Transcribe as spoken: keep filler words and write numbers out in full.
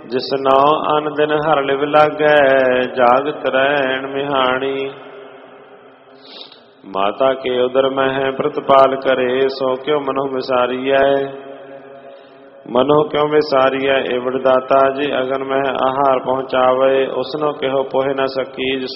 जिस नौ अन दिन हर लिव लागै जागत रहन मिहानी। माता के उदर में है प्रतिपाल करे सो क्यों मनो विसारिया। मनो क्यों विसारिया एवड़ दाता जी अगन में आहार पहुँचावे उसनो कहो पोहे न सकी।